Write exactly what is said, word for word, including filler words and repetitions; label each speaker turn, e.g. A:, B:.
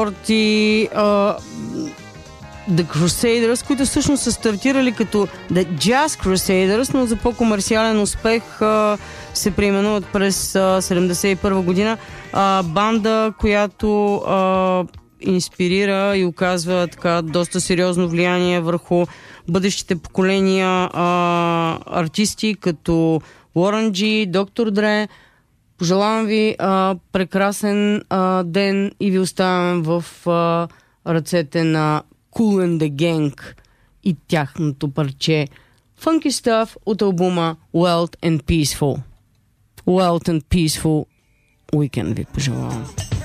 A: и uh, The Crusaders, които всъщност са стартирали като The Jazz Crusaders, но за по-комерциален успех uh, се преименуват през uh, седемдесет и първа година. Uh, банда, която uh, инспирира и оказва така доста сериозно влияние върху бъдещите поколения uh, артисти, като Warren G, доктор Dre. Пожелавам ви uh, прекрасен uh, ден и ви оставям в uh, ръцете на Kool and the Gang и тяхното парче Funky Stuff от албума Wild and Peaceful. Wild and Peaceful Weekend ви пожелавам.